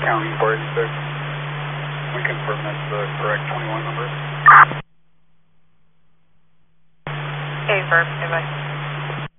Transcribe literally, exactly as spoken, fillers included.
County four eighty-six. We confirm that's the correct twenty-one number. Okay, firm, goodbye.